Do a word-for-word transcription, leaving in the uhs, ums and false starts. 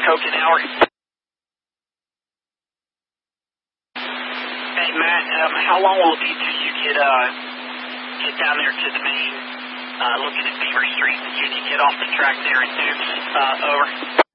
Coke an hour. Hey, Matt, um, how long will it be till you get uh get down there to the main, uh, looking at Beaver Street? Can you get off the track there in Dukes? Uh, over.